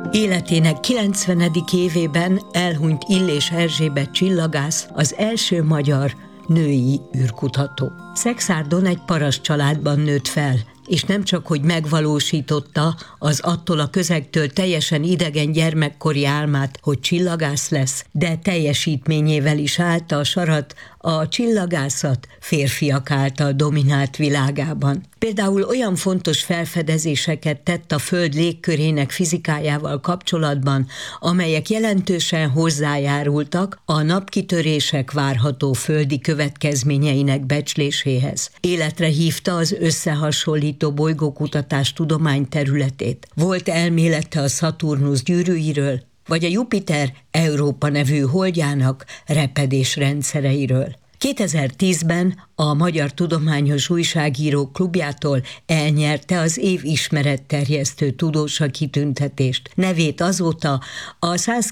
Életének 90. évében elhunyt Illés Erzsébet csillagász, az első magyar női űrkutató. Szekszárdon egy paraszt családban nőtt fel, és nem csak, hogy megvalósította az attól a közegtől teljesen idegen gyermekkori álmát, hogy csillagász lesz, de teljesítményével is állta a sarat a csillagászat férfiak által dominált világában. Például olyan fontos felfedezéseket tett a Föld légkörének fizikájával kapcsolatban, amelyek jelentősen hozzájárultak a napkitörések várható földi következményeinek becsléséhez. Életre hívta az összehasonlító bolygókutatás tudományterületét. Volt elmélete a Szaturnusz gyűrűiről, vagy a Jupiter Európa nevű holdjának repedés rendszereiről. 2010-ben a Magyar Tudományos Újságírók Klubjától elnyerte az év ismeretterjesztő tudósa kitüntetést. Nevét azóta a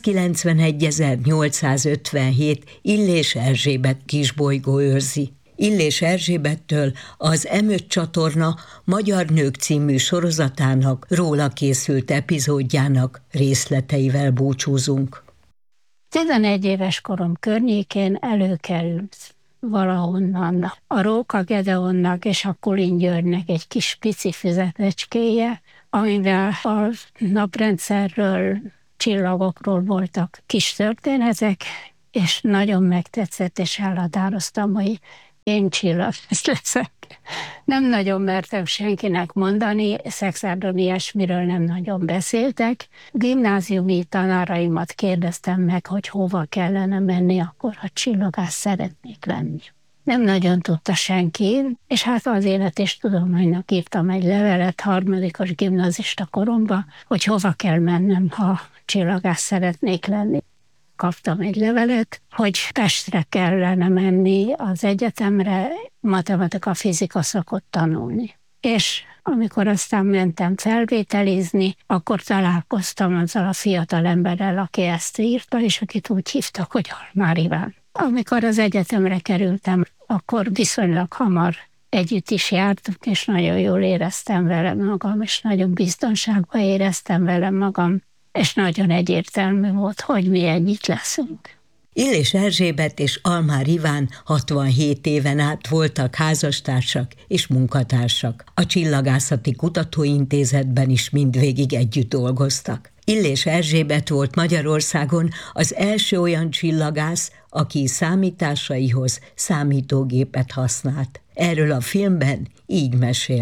191.857 Illés Erzsébet kisbolygó őrzi. Illés Erzsébettől az M5 csatorna Magyar Nők című sorozatának, róla készült epizódjának részleteivel búcsúzunk. 11 éves korom környékén előkerült valahonnan a Róka Gedeonnak és a Kulin Györgynek egy kis pici füzetecskéje, amivel a naprendszerről, csillagokról voltak kis történetek, és nagyon megtetszett, és elhatároztam, hogy én csillagász leszek. Nem nagyon mertem senkinek mondani, Szekszárdon ilyesmiről nem nagyon beszéltek. Gimnáziumi tanáraimat kérdeztem meg, hogy hova kellene menni, akkor ha csillagász szeretnék lenni. Nem nagyon tudta senki, és hát az Élet és Tudománynak írtam egy levelet harmadikos gimnazista koromba, hogy hova kell mennem, ha csillagász szeretnék lenni. Kaptam egy levelet, hogy Pestre kellene menni az egyetemre, matematika-fizika szakot tanulni. És amikor aztán mentem felvételizni, akkor találkoztam azzal a fiatal emberrel, aki ezt írta, és akit úgy hívtak, hogy Almár Iván. Amikor az egyetemre kerültem, akkor viszonylag hamar együtt is jártunk, és nagyon jól éreztem vele magam, és nagyon biztonságban éreztem vele magam, és nagyon egyértelmű volt, hogy mi együtt leszünk. Illés Erzsébet és Almár Iván 67 éven át voltak házastársak és munkatársak. A Csillagászati Kutatóintézetben is mindvégig együtt dolgoztak. Illés Erzsébet volt Magyarországon az első olyan csillagász, aki számításaihoz számítógépet használt. Erről a filmben így mesél.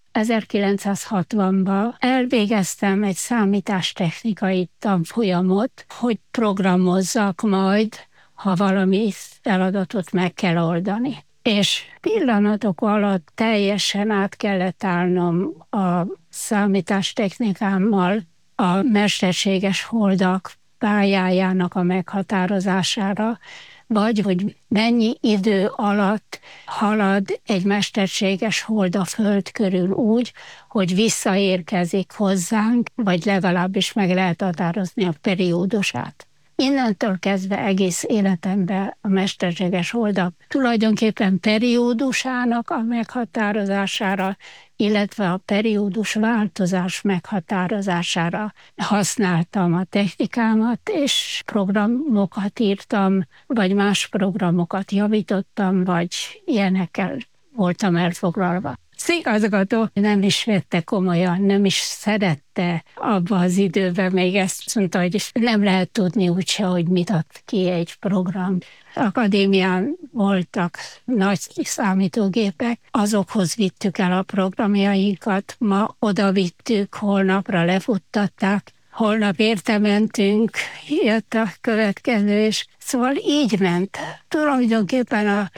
1960-ban elvégeztem egy számítástechnikai tanfolyamot, hogy programozzak majd, ha valami feladatot meg kell oldani. És pillanatok alatt teljesen át kellett állnom a számítástechnikámmal a mesterséges holdak pályájának a meghatározására, vagy hogy mennyi idő alatt halad egy mesterséges hold a Föld körül úgy, hogy visszaérkezik hozzánk, vagy legalábbis meg lehet határozni a periódusát. Innentől kezdve egész életemben a mesterséges holdak tulajdonképpen periódusának a meghatározására, illetve a periódus változás meghatározására használtam a technikámat, és programokat írtam, vagy más programokat javítottam, vagy ilyenekkel voltam elfoglalva. Az igazgató nem is vette komolyan, nem is szerette abban az időben, még ezt mondta, hogy nem lehet tudni úgyse, hogy mit ad ki egy program. Akadémián voltak nagy számítógépek, azokhoz vittük el a programjainkat, ma oda vittük, holnapra lefuttatták, holnap értementünk, jött a következő, és szóval így ment. Tulajdonképpen a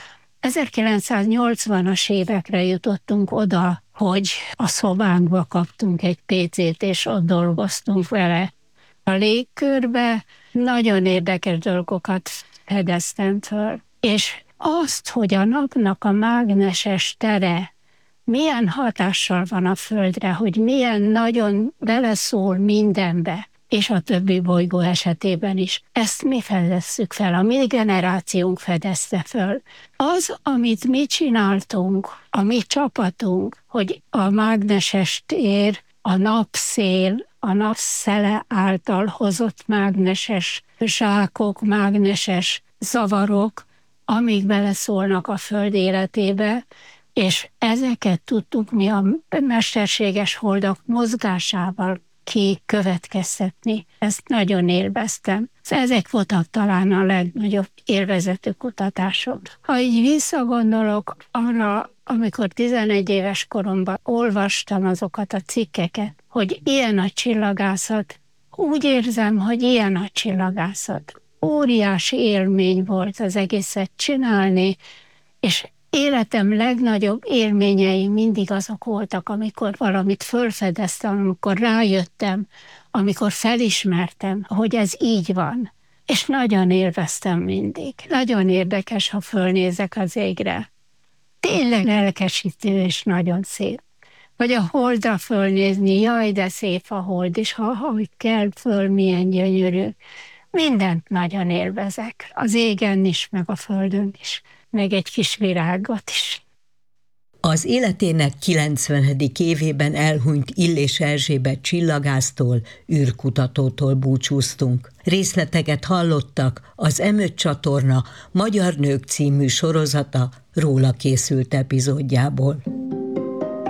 1980-as évekre jutottunk oda, hogy a szobánkba kaptunk egy PC-t, és ott dolgoztunk vele. A légkörbe nagyon érdekes dolgokat fedeztem föl. És azt, hogy a napnak a mágneses tere milyen hatással van a Földre, hogy milyen nagyon beleszól mindenbe, és a többi bolygó esetében is. Ezt mi fedezzük fel, a mi generációnk fedezte föl. Az, amit mi csináltunk, a mi csapatunk, hogy a mágneses tér, a napszél, a napszele által hozott mágneses zsákok, mágneses zavarok, amik beleszólnak a Föld életébe, és ezeket tudtuk mi a mesterséges holdak mozgásával kikövetkeztetni. Ezt nagyon élveztem. Ezek voltak talán a legnagyobb élvezetű kutatások. Ha így visszagondolok arra, amikor 11 éves koromban olvastam azokat a cikkeket, hogy ilyen a csillagászat, úgy érzem, hogy ilyen a csillagászat. Óriási élmény volt az egészet csinálni, és életem legnagyobb élményei mindig azok voltak, amikor valamit fölfedeztem, amikor rájöttem, amikor felismertem, hogy ez így van. És nagyon élveztem mindig. Nagyon érdekes, ha fölnézek az égre. Tényleg lelkesítő és nagyon szép. Vagy a holdra fölnézni, jaj, de szép a hold, és ha kell föl, milyen gyönyörű. Mindent nagyon élvezek. Az égen is, meg a földön is. Meg egy kis virágot is. Az életének 90. évében elhunyt Illés Erzsébet csillagásztól, űrkutatótól búcsúztunk. Részleteket hallottak az M5 csatorna Magyar Nők című sorozata róla készült epizódjából.